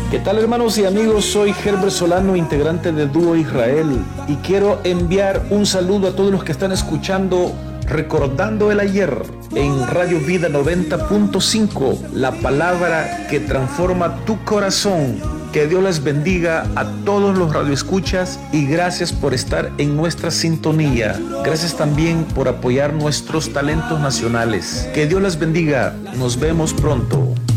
¿Qué tal, hermanos y amigos? Soy Herbert Solano, integrante de Dúo Israel, y quiero enviar un saludo a todos los que están escuchando Recordando el Ayer en Radio Vida 90.5, la palabra que transforma tu corazón. Que Dios les bendiga a todos los radioescuchas y gracias por estar en nuestra sintonía. Gracias también por apoyar nuestros talentos nacionales. Que Dios les bendiga. Nos vemos pronto.